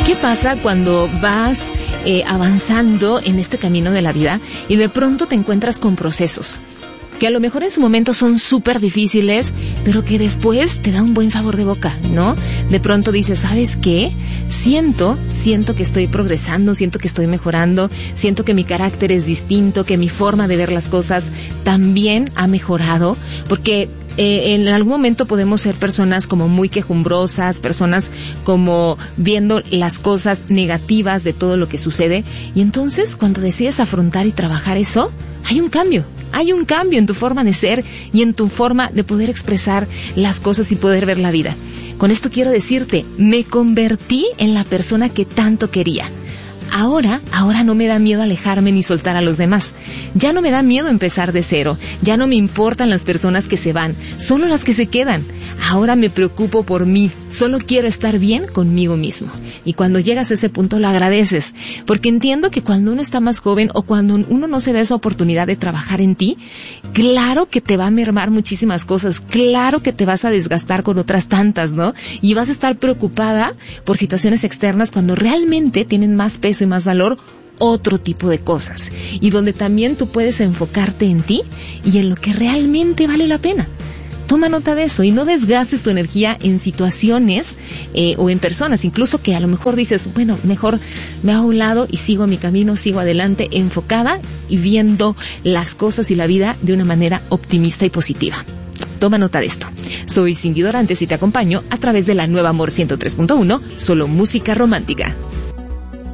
¿Qué pasa cuando vas avanzando en este camino de la vida y de pronto te encuentras con procesos que a lo mejor en su momento son súper difíciles, pero que después te da un buen sabor de boca, ¿no? De pronto dices, ¿sabes qué? Siento que estoy progresando, siento que estoy mejorando, siento que mi carácter es distinto, que mi forma de ver las cosas también ha mejorado, porque en algún momento podemos ser personas como muy quejumbrosas, personas como viendo las cosas negativas de todo lo que sucede, y entonces cuando decides afrontar y trabajar eso, hay un cambio en tu forma de ser y en tu forma de poder expresar las cosas y poder ver la vida. Con esto quiero decirte, me convertí en la persona que tanto quería. Ahora no me da miedo alejarme ni soltar a los demás. Ya no me da miedo empezar de cero. Ya no me importan las personas que se van, solo las que se quedan. Ahora me preocupo por mí. Solo quiero estar bien conmigo mismo. Y cuando llegas a ese punto lo agradeces. Porque entiendo que cuando uno está más joven o cuando uno no se da esa oportunidad de trabajar en ti, claro que te va a mermar muchísimas cosas. Claro que te vas a desgastar con otras tantas, ¿no? Y vas a estar preocupada por situaciones externas cuando realmente tienen más peso y más valor otro tipo de cosas, y donde también tú puedes enfocarte en ti y en lo que realmente vale la pena. Toma nota de eso y no desgastes tu energía en situaciones o en personas, incluso que a lo mejor dices, bueno, mejor me hago a un lado y sigo mi camino, sigo adelante, enfocada y viendo las cosas y la vida de una manera optimista y positiva. Toma nota de esto. Soy Cindy Dorantes y te acompaño a través de la Nueva Amor 103.1, solo música romántica.